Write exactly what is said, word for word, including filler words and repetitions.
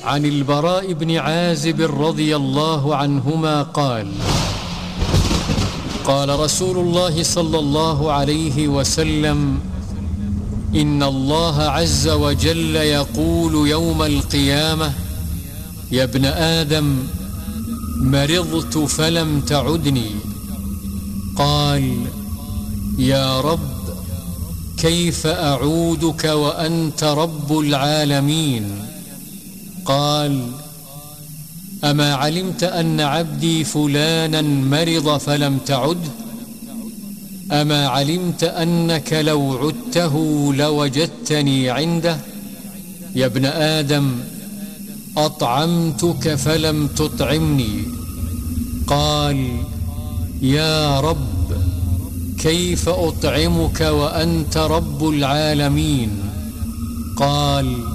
عن البراء بن عازب رضي الله عنهما قال: قال رسول الله صلى الله عليه وسلم: إن الله عز وجل يقول يوم القيامة: يا ابن آدم، مرضت فلم تعدني. قال: يا رب، كيف أعودك وأنت رب العالمين؟ قال: أما علمت أن عبدي فلانا مرض فلم تعده؟ أما علمت أنك لو عدته لوجدتني عنده؟ يا ابن آدم، أطعمتك فلم تطعمني. قال: يا رب، كيف أطعمك وأنت رب العالمين؟ قال: